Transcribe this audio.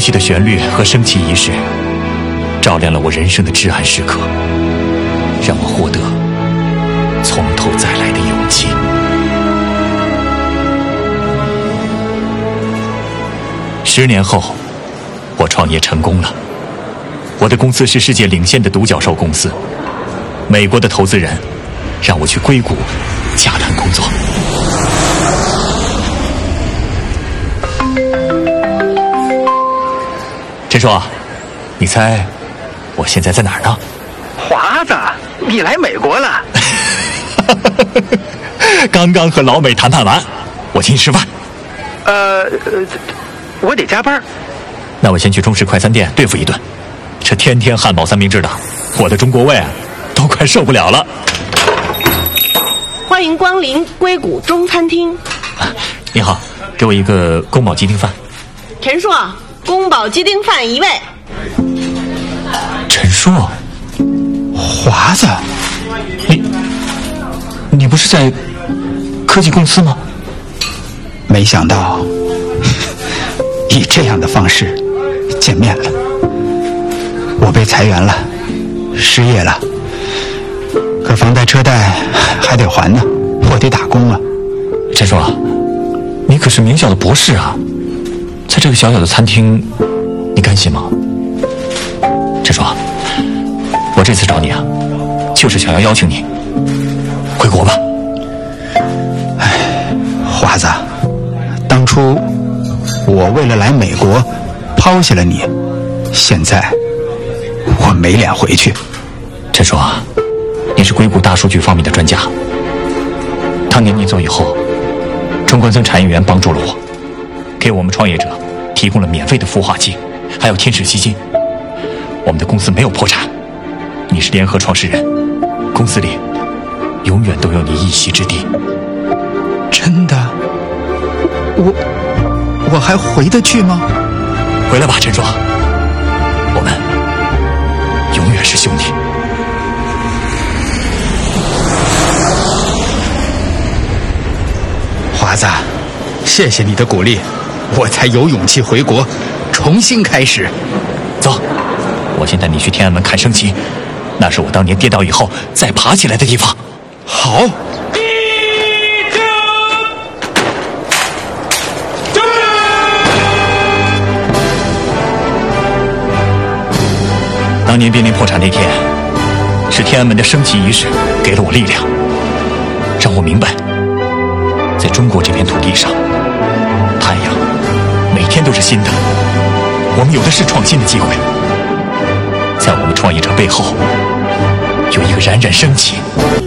悉的旋律和升旗仪式，照亮了我人生的至暗时刻，让我获得从头再来的勇气。10年后，我创业成功了。我的公司是世界领先的独角兽公司，美国的投资人让我去硅谷洽谈工作。陈硕，你猜我现在在哪儿呢？ 华子，你来美国了？ 刚刚和老美谈判完，我请你吃饭。 我得加班。 那我先去中式快餐店对付一顿。这天天汉堡三明治的，我的中国胃都快受不了了。 欢迎光临硅谷中餐厅。 你好，给我一个宫保鸡丁饭。 陈硕，宫保鸡丁饭1位。 陈硕， 华子， 你不是在科技公司吗？ 没想到以这样的方式见面了。我被裁员了，失业了，可房贷车贷还得还呢，我得打工啊。 陈硕，你可是名校的博士啊，在这个小小的餐厅，你甘心吗？陈硕，我这次找你啊，就是想要邀请你回国吧。 华子，当初我为了来美国抛下了你，现在我没脸回去。 陈硕，你是硅谷大数据方面的专家。当年你走以后，中关村产业园帮助了我，给我们创业者提供了免费的孵化器，还有天使基金。我们的公司没有破产，你是联合创始人，公司里永远都有你一席之地。 真的？我还回得去吗？ 回来吧，陈硕，我们永远是兄弟。 华子，谢谢你的鼓励，我才有勇气回国，重新开始。 走，我先带你去天安门看升旗，那是我当年跌倒以后再爬起来的地方。 好。 当年濒临破产那天，是天安门的升旗仪式给了我力量，让我明白，在中国这片土地上，太阳每天都是新的，我们有的是创新的机会。在我们创业者背后，有一个冉冉升起